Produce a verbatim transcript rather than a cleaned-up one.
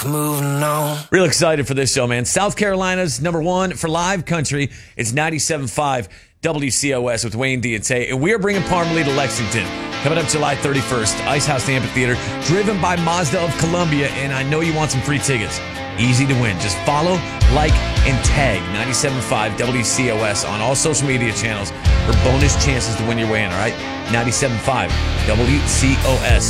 Moving on. Real excited for this show, man. South Carolina's number one for live country. It's ninety-seven point five W C O S with Wayne D and Tay. And we are bringing Parmalee to Lexington. Coming up July thirty-first, Ice House Amphitheater, driven by Mazda of Columbia. And I know you want some free tickets. Easy to win. Just follow, like, and tag ninety-seven point five W C O S on all social media channels for bonus chances to win your way in, all right? ninety-seven point five W C O S.